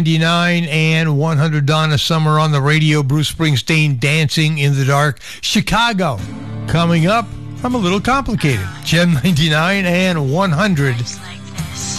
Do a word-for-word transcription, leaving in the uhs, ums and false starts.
ninety-nine and one hundred Donna Summer on the radio. Bruce Springsteen, Dancing in the Dark. Chicago coming up. I'm a little complicated. Gem ninety-nine and one hundred.